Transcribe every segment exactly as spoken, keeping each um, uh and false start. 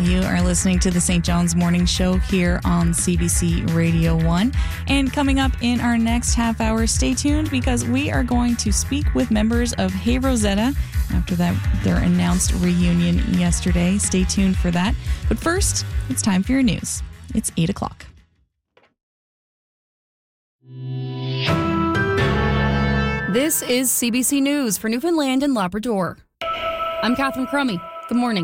You are listening to the Saint John's Morning Show here on C B C Radio one. And coming up in our next half hour, stay tuned because we are going to speak with members of Hey Rosetta after that their announced reunion yesterday. Stay tuned for that. But first, it's time for your news. It's eight o'clock. This is C B C News for Newfoundland and Labrador. I'm Catherine Crummy. Good morning.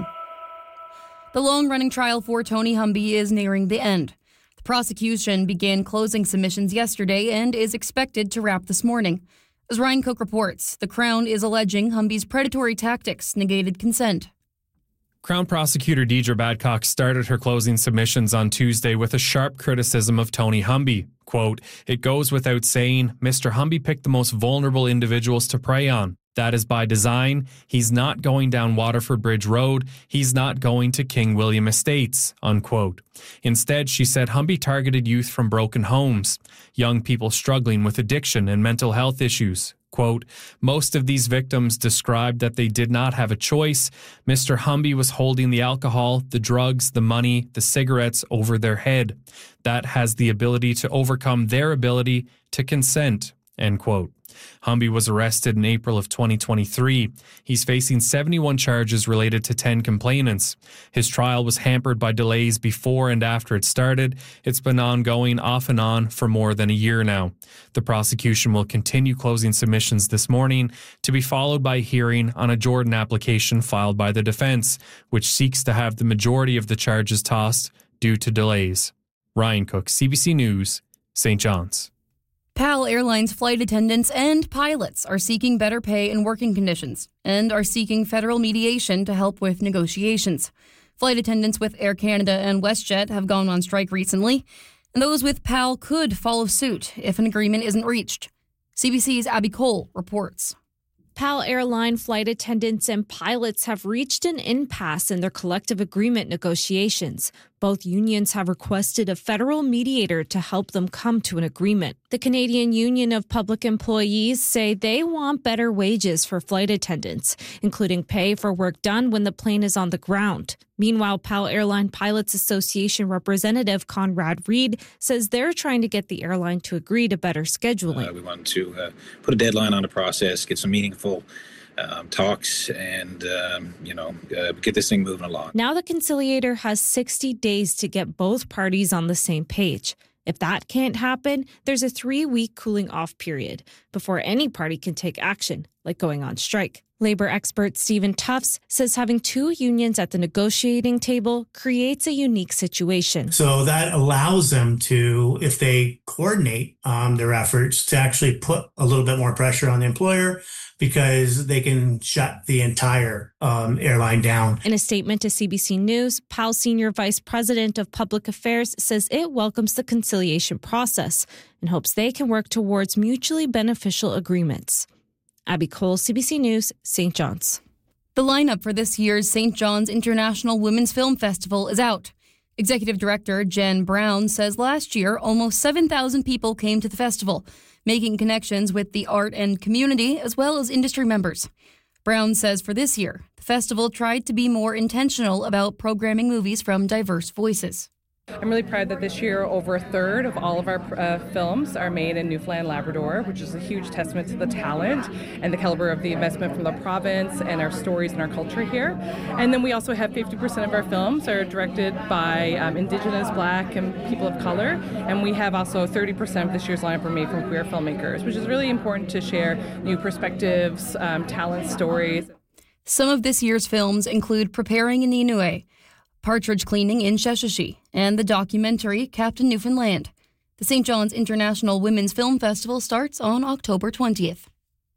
The long-running trial for Tony Humby is nearing the end. The prosecution began closing submissions yesterday and is expected to wrap this morning. As Ryan Cook reports, the Crown is alleging Humby's predatory tactics negated consent. Crown Prosecutor Deidre Badcock started her closing submissions on Tuesday with a sharp criticism of Tony Humby. Quote, "It goes without saying, Mister Humby picked the most vulnerable individuals to prey on. That is by design. He's not going down Waterford Bridge Road. He's not going to King William Estates," unquote. Instead, she said Humby targeted youth from broken homes, young people struggling with addiction and mental health issues. Quote, "Most of these victims described that they did not have a choice. Mister Humby was holding the alcohol, the drugs, the money, the cigarettes over their head. That has the ability to overcome their ability to consent," end quote. Humby was arrested in April of twenty twenty-three. He's facing seventy-one charges related to ten complainants. His trial was hampered by delays before and after it started. It's been ongoing off and on for more than a year now. The prosecution will continue closing submissions this morning, to be followed by a hearing on a Jordan application filed by the defense, which seeks to have the majority of the charges tossed due to delays. Ryan Cook, C B C News, Saint John's. P A L Airlines flight attendants and pilots are seeking better pay and working conditions and are seeking federal mediation to help with negotiations. Flight attendants with Air Canada and WestJet have gone on strike recently, and those with P A L could follow suit if an agreement isn't reached. C B C's Abby Cole reports. P A L airline flight attendants and pilots have reached an impasse in their collective agreement negotiations. Both unions have requested a federal mediator to help them come to an agreement. The Canadian Union of Public Employees say they want better wages for flight attendants, including pay for work done when the plane is on the ground. Meanwhile, P A L Airline Pilots Association representative Conrad Reed says they're trying to get the airline to agree to better scheduling. Uh, we want to uh, put a deadline on the process, get some meaningful Um, talks and, um, you know, uh, get this thing moving along. Now the conciliator has sixty days to get both parties on the same page. If that can't happen, there's a three-week cooling off period before any party can take action, like going on strike. Labor expert Stephen Tufts says having two unions at the negotiating table creates a unique situation. So that allows them to, if they coordinate um, their efforts, to actually put a little bit more pressure on the employer, because they can shut the entire um, airline down. In a statement to C B C News, P A L Senior Vice President of Public Affairs says it welcomes the conciliation process and hopes they can work towards mutually beneficial agreements. Abby Cole, C B C News, Saint John's. The lineup for this year's Saint John's International Women's Film Festival is out. Executive Director Jen Brown says last year almost seven thousand people came to the festival, making connections with the art and community as well as industry members. Brown says for this year, the festival tried to be more intentional about programming movies from diverse voices. I'm really proud that this year over a third of all of our uh, films are made in Newfoundland, Labrador, which is a huge testament to the talent and the caliber of the investment from the province and our stories and our culture here. And then we also have fifty percent of our films are directed by um, Indigenous, Black, and people of color. And we have also thirty percent of this year's lineup are made from queer filmmakers, which is really important to share new perspectives, um, talent, stories. Some of this year's films include Preparing in Inouye, Partridge Cleaning in Sheshatshiu, and the documentary Captain Newfoundland. The Saint John's International Women's Film Festival starts on October twentieth.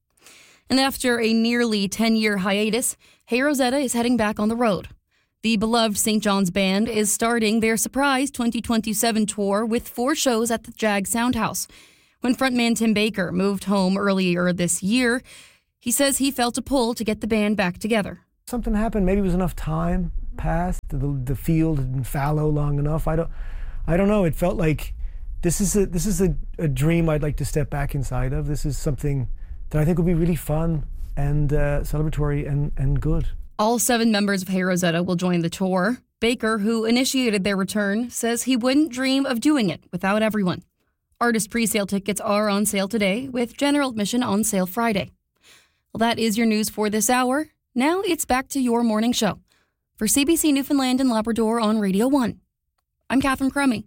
And after a nearly ten-year hiatus, Hey Rosetta is heading back on the road. The beloved Saint John's Band is starting their surprise twenty twenty-seven tour with four shows at the Jag Soundhouse. When frontman Tim Baker moved home earlier this year, he says he felt a pull to get the band back together. Something happened, maybe it was enough time passed, the, the field had been fallow long enough. I don't I don't know, it felt like this is a this is a, a dream I'd like to step back inside of. This is something that I think will be really fun and uh, celebratory and, and good. All seven members of Hey Rosetta will join the tour. Baker, who initiated their return, says he wouldn't dream of doing it without everyone. Artist pre-sale tickets are on sale today, with general admission on sale Friday. Well, that is your news for this hour. Now it's back to your morning show. For C B C Newfoundland and Labrador on Radio one, I'm Catherine Crummy.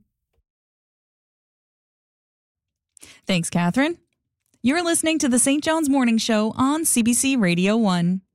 Thanks, Catherine. You're listening to the Saint John's Morning Show on C B C Radio one.